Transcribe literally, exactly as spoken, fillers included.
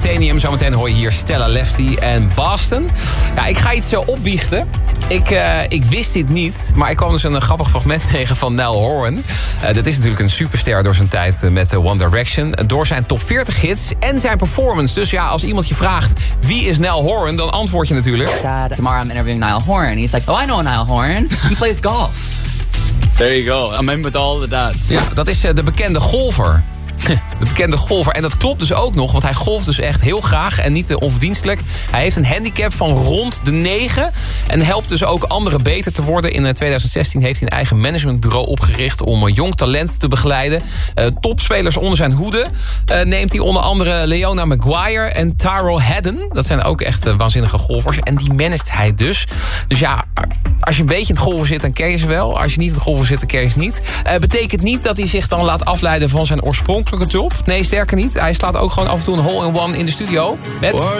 Titanium. Zometeen hoor je hier Stella Lefty en Boston. Ja, ik ga iets uh, opbiechten. Ik, uh, ik wist dit niet, maar ik kwam dus een grappig fragment tegen van Niall Horan. Uh, dat is natuurlijk een superster door zijn tijd uh, met uh, One Direction. Uh, door zijn top veertig hits en zijn performance. Dus ja, als iemand je vraagt wie is Niall Horan, dan antwoord je natuurlijk. God, tomorrow I'm interviewing Niall Horan. He's like, oh, I know Niall Horan. He plays golf. There you go. I'm in with all the dads. Ja, dat is uh, de bekende golfer. De bekende golfer. En dat klopt dus ook nog, want hij golft dus echt heel graag en niet onverdienstelijk. Hij heeft een handicap van rond de negen en helpt dus ook anderen beter te worden. In tweeduizend zestien heeft hij een eigen managementbureau opgericht om jong talent te begeleiden. Uh, topspelers onder zijn hoede uh, neemt hij onder andere Leona Maguire en Tyrell Hatton. Dat zijn ook echt uh, waanzinnige golfers en die managt hij dus. Dus ja, als je een beetje in het golven zit, dan ken je ze wel. Als je niet in het golven zit, dan ken je ze niet. Uh, betekent niet dat hij zich dan laat afleiden van zijn oorspronkelijke job. Nee, sterker niet. Hij slaat ook gewoon af en toe een hole-in-one in de studio. Met